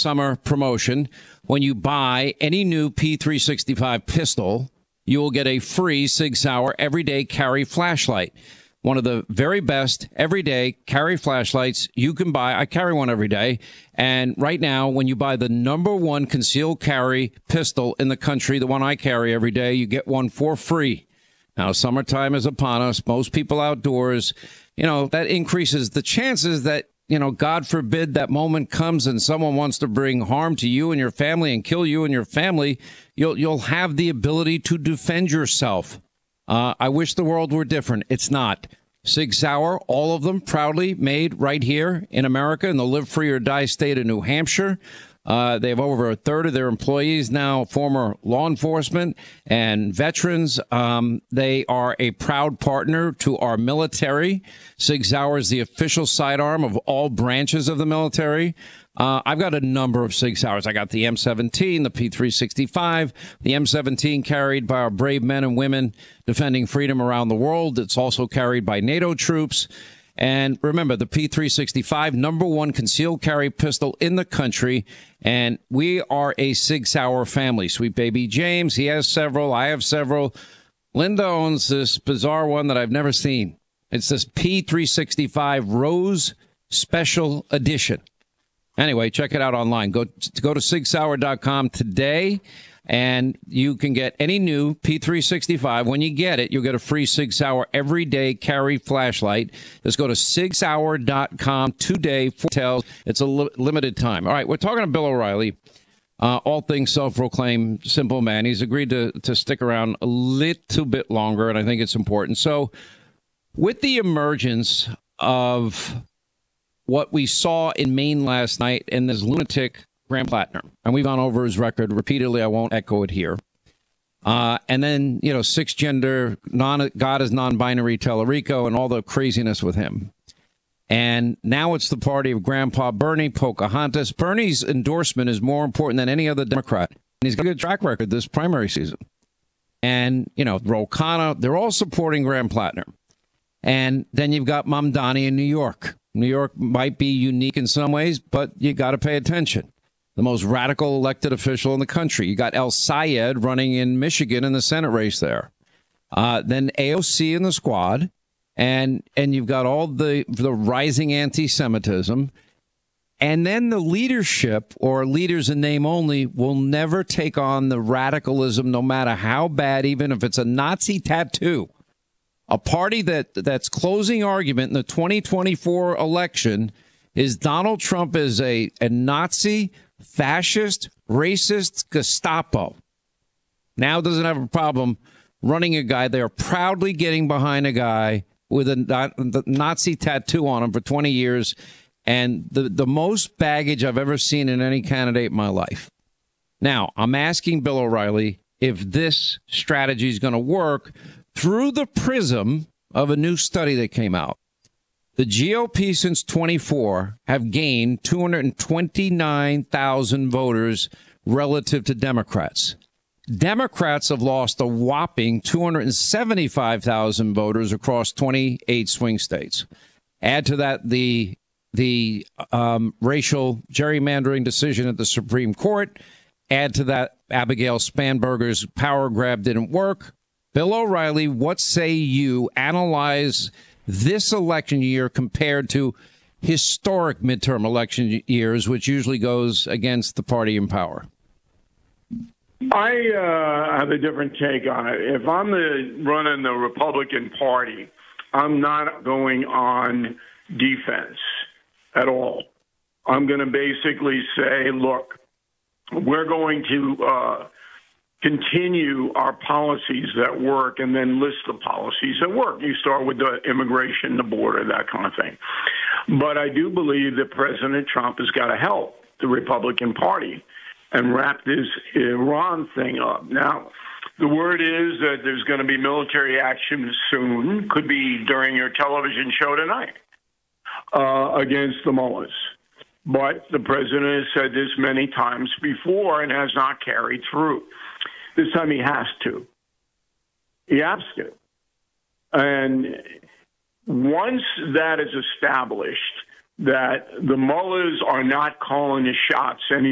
summer promotion. When you buy any new P365 pistol, you will get a free Sig Sauer everyday carry flashlight. One of the very best everyday carry flashlights you can buy. I carry one every day. And right now, when you buy the #1 concealed carry pistol in the country, the one I carry every day, you get one for free. Now, summertime is upon us. Most people outdoors, that increases the chances that, God forbid that moment comes and someone wants to bring harm to you and your family and kill you and your family. You'll have the ability to defend yourself. I wish the world were different. It's not. Sig Sauer, all of them proudly made right here in America in the live free or die state of New Hampshire. They have over a third of their employees now former law enforcement and veterans. They are a proud partner to our military. Sig Sauer is the official sidearm of all branches of the military. I've got a number of Sig Sauers. I got the M17, the P365, the M17 carried by our brave men and women defending freedom around the world. It's also carried by NATO troops. And remember, the P365, #1 concealed carry pistol in the country. And we are a Sig Sauer family. Sweet baby James, he has several. I have several. Linda owns this bizarre one that I've never seen. It's this P365 Rose Special Edition. Anyway, check it out online. Go to sigsauer.com today, and you can get any new P365. When you get it, you'll get a free Sig Sauer everyday carry flashlight. Just go to sigsauer.com today for details. It's a limited time. All right, we're talking to Bill O'Reilly, all things self-proclaimed simple man. He's agreed to stick around a little bit longer, and I think it's important. So with the emergence of what we saw in Maine last night and this lunatic Graham Plattner, and we've gone over his record repeatedly. I won't echo it here. And then, cisgender, God is non-binary Tellerico and all the craziness with him. And now it's the party of Grandpa Bernie, Pocahontas. Bernie's endorsement is more important than any other Democrat. And he's got a good track record this primary season. And, Ro Khanna, they're all supporting Graham Plattner. And then you've got Mamdani in New York. New York might be unique in some ways, but you got to pay attention. The most radical elected official in the country. You got El Sayed running in Michigan in the Senate race there. Then AOC in the squad. And you've got all the rising anti-Semitism. And then the leadership, or leaders in name only, will never take on the radicalism, no matter how bad, even if it's a Nazi tattoo. A party that's closing argument in the 2024 election is Donald Trump is a Nazi, fascist, racist Gestapo. Now doesn't have a problem running a guy. They are proudly getting behind a guy with a Nazi tattoo on him for 20 years and the most baggage I've ever seen in any candidate in my life. Now, I'm asking Bill O'Reilly if this strategy is going to work through the prism of a new study that came out. The GOP since 24 have gained 229,000 voters relative to Democrats. Democrats have lost a whopping 275,000 voters across 28 swing states. Add to that the racial gerrymandering decision at the Supreme Court. Add to that Abigail Spanberger's power grab didn't work. Bill O'Reilly, what say you? Analyze this election year compared to historic midterm election years, which usually goes against the party in power. I have a different take on it. If I'm running the Republican Party, I'm not going on defense at all. I'm going to basically say, look, we're going to continue our policies that work and then list the policies that work. You start with the immigration, the border, that kind of thing. But I do believe that President Trump has got to help the Republican Party and wrap this Iran thing up. Now, the word is that there's going to be military action soon, could be during your television show tonight, against the mullahs. But the president has said this many times before and has not carried through. This time he has to. He has to. And once that is established, that the mullahs are not calling the shots anymore,